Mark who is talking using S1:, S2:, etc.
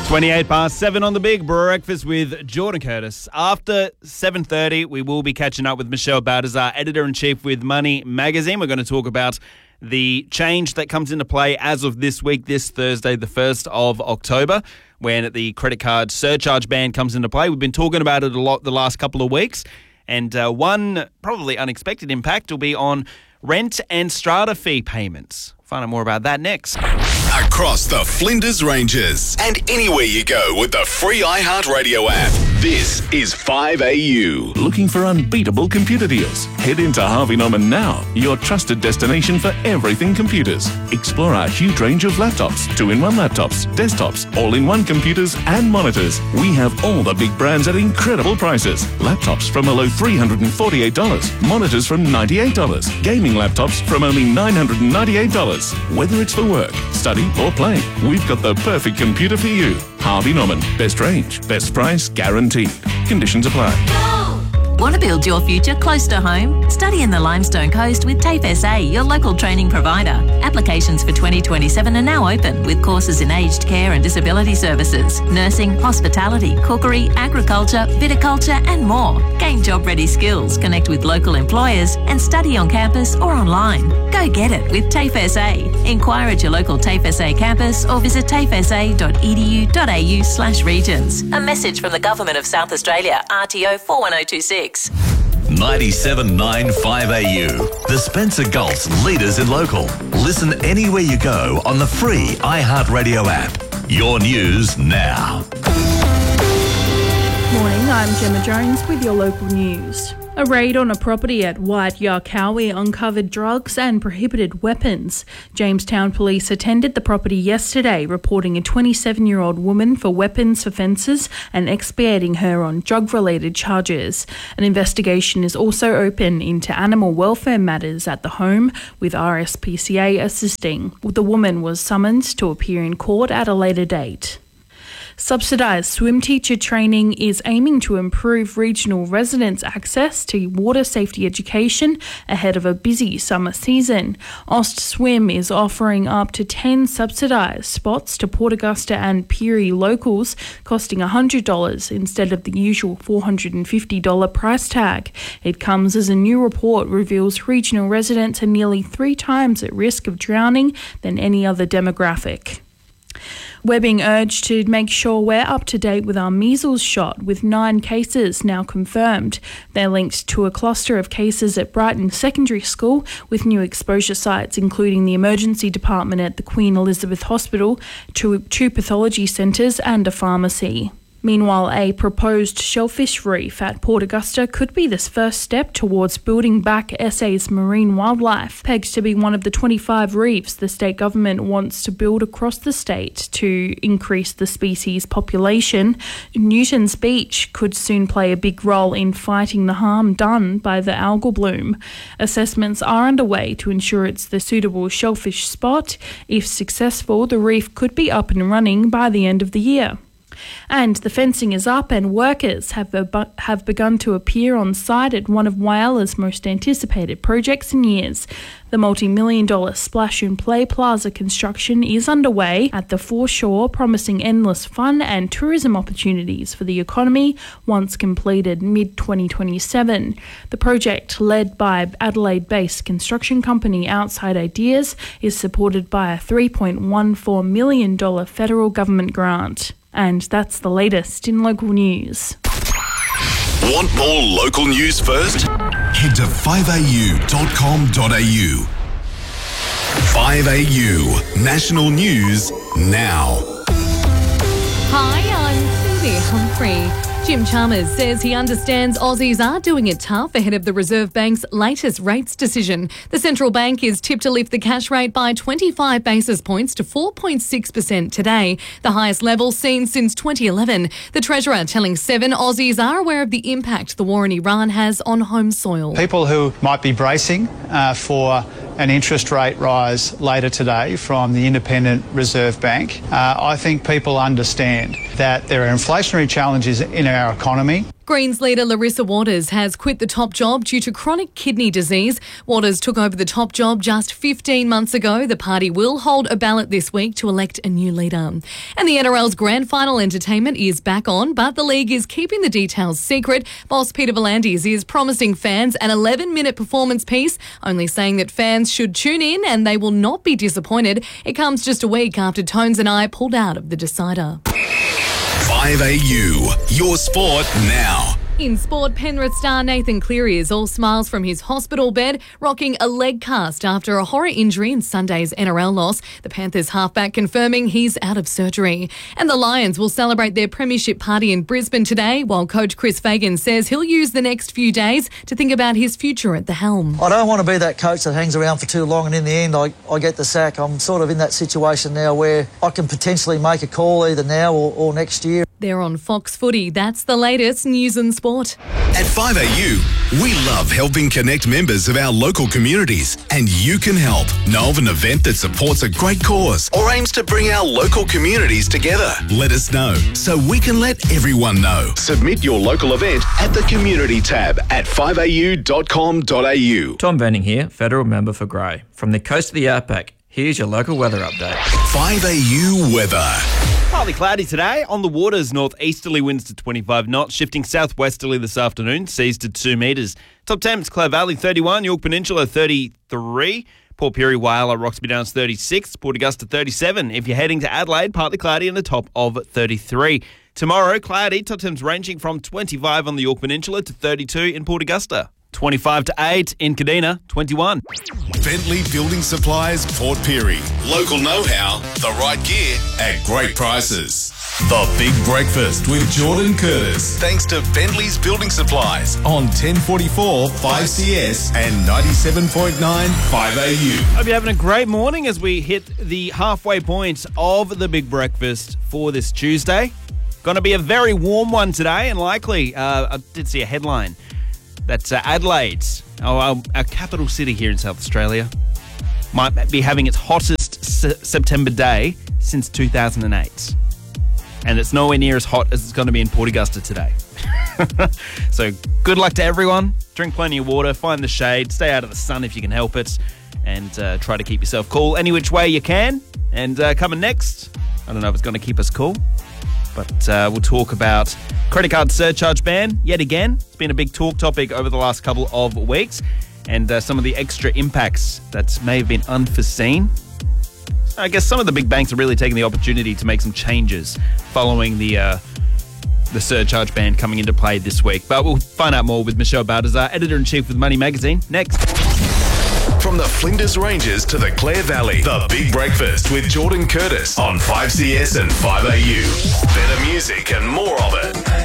S1: 7 on the Big Breakfast with Jordan Curtis. After 7:30, we will be catching up with Michelle Baltazar, Editor-in-Chief with Money Magazine. We're going to talk about the change that comes into play as of this week, this Thursday, the 1st of October, when the credit card surcharge ban comes into play. We've been talking about it a lot the last couple of weeks, and one probably unexpected impact will be on rent and strata fee payments. Find out more about that next.
S2: Across the Flinders Ranges and anywhere you go with the free iHeartRadio app. This is 5AU.
S3: Looking for unbeatable computer deals? Head into Harvey Norman now, your trusted destination for everything computers. Explore our huge range of laptops, 2-in-1 laptops, desktops, all-in-one computers and monitors. We have all the big brands at incredible prices. Laptops from a low $348, monitors from $98, gaming laptops from only $998. Whether it's for work, study or play, we've got the perfect computer for you. Harvey Norman. Best range, best price, guaranteed. Conditions apply.
S4: Want to build your future close to home? Study in the Limestone Coast with TAFE SA, your local training provider. Applications for 2027 are now open with courses in aged care and disability services, nursing, hospitality, cookery, agriculture, viticulture and more. Gain job-ready skills, connect with local employers and study on campus or online. Go get it with TAFE SA. Inquire at your local TAFE SA campus or visit tafesa.edu.au/regions. A message from the Government of South Australia, RTO 41026.
S2: 97.9 5AU. The Spencer Gulf's leaders in local. Listen anywhere you go on the free iHeartRadio app. Your news now.
S5: Morning, I'm Gemma Jones with your local news. A raid on a property at White Yarkowie uncovered drugs and prohibited weapons. Jamestown Police attended the property yesterday, reporting a 27-year-old woman for weapons offences and expiating her on drug-related charges. An investigation is also open into animal welfare matters at the home, with RSPCA assisting. The woman was summoned to appear in court at a later date. Subsidised swim teacher training is aiming to improve regional residents' access to water safety education ahead of a busy summer season. Aust Swim is offering up to 10 subsidised spots to Port Augusta and Peary locals, costing $100 instead of the usual $450 price tag. It comes as a new report reveals regional residents are nearly 3 times at risk of drowning than any other demographic. We're being urged to make sure we're up to date with our measles shot, with 9 cases now confirmed. They're linked to a cluster of cases at Brighton Secondary School, with new exposure sites including the emergency department at the Queen Elizabeth Hospital, 2 pathology centres and a pharmacy. Meanwhile, a proposed shellfish reef at Port Augusta could be this first step towards building back SA's marine wildlife. Pegged to be one of the 25 reefs the state government wants to build across the state to increase the species population, Newton's Beach could soon play a big role in fighting the harm done by the algal bloom. Assessments are underway to ensure it's the suitable shellfish spot. If successful, the reef could be up and running by the end of the year. And the fencing is up and workers have begun to appear on site at one of Whyala's most anticipated projects in years. The multi-million-dollar Splash and Play Plaza construction is underway at the foreshore, promising endless fun and tourism opportunities for the economy once completed mid-2027. The project, led by Adelaide-based construction company Outside Ideas, is supported by a $3.14 million federal government grant. And that's the latest in local news.
S2: Want more local news first? Head to 5au.com.au. 5AU National News now.
S6: Hi, I'm Phoebe Humphrey. Jim Chalmers says he understands Aussies are doing it tough ahead of the Reserve Bank's latest rates decision. The central bank is tipped to lift the cash rate by 25 basis points to 4.6% today, the highest level seen since 2011. The Treasurer telling 7 Aussies are aware of the impact the war in Iran has on home soil.
S7: People who might be bracing for an interest rate rise later today from the Independent Reserve Bank, I think people understand that there are inflationary challenges in our economy.
S6: Greens leader Larissa Waters has quit the top job due to chronic kidney disease. Waters took over the top job just 15 months ago. The party will hold a ballot this week to elect a new leader. And the NRL's grand final entertainment is back on, but the league is keeping the details secret. Boss Peter V'landys is promising fans an 11-minute performance piece, only saying that fans should tune in and they will not be disappointed. It comes just a week after Tones and I pulled out of the decider.
S2: 5AU, your sport now.
S6: In sport, Penrith star Nathan Cleary is all smiles from his hospital bed, rocking a leg cast after a horror injury in Sunday's NRL loss. The Panthers halfback confirming he's out of surgery. And the Lions will celebrate their premiership party in Brisbane today, while coach Chris Fagan says he'll use the next few days to think about his future at the helm.
S8: I don't want to be that coach that hangs around for too long and in the end I get the sack. I'm sort of in that situation now where I can potentially make a call either now or next year.
S6: They're on Fox Footy. That's the latest news and sport.
S2: At 5AU, we love helping connect members of our local communities, and you can help. Know of an event that supports a great cause or aims to bring our local communities together? Let us know so we can let everyone know. Submit your local event at the Community tab at 5au.com.au.
S9: Tom Benning here, Federal Member for Grey. From the coast of the Outback, here's your local weather update.
S2: 5AU weather.
S1: Partly cloudy today. On the waters, northeasterly winds to 25 knots, shifting southwesterly this afternoon, seas to 2 metres. Top temps, Clare Valley 31, York Peninsula 33, Port Pirie, Whyalla, Roxby Downs 36, Port Augusta 37. If you're heading to Adelaide, partly cloudy and a top of 33. Tomorrow, cloudy, top temps ranging from 25 on the York Peninsula to 32 in Port Augusta. 25 to 8 in Kadina, 21.
S2: Bentley Building Supplies, Port Pirie. Local know-how, the right gear at great prices. The Big Breakfast with Jordan Curtis. Thanks to Bentley's Building Supplies on 1044 5CS and 97.9 5AU.
S1: Hope you're having a great morning as we hit the halfway point of the Big Breakfast for this Tuesday. Going to be a very warm one today and likely, I did see a headline that Adelaide, our capital city here in South Australia, might be having its hottest September day since 2008. And it's nowhere near as hot as it's going to be in Port Augusta today. So good luck to everyone. Drink plenty of water, find the shade, stay out of the sun if you can help it, and try to keep yourself cool any which way you can. And coming next, I don't know if it's going to keep us cool, but we'll talk about credit card surcharge ban yet again. It's been a big talk topic over the last couple of weeks, and some of the extra impacts that may have been unforeseen. I guess some of the big banks are really taking the opportunity to make some changes following the surcharge ban coming into play this week. But we'll find out more with Michelle Baltazar, Editor-in-Chief with Money Magazine, next.
S2: From the Flinders Ranges to the Clare Valley, the Big Breakfast with Jordan Curtis on 5CS and 5AU. Better music and more of it.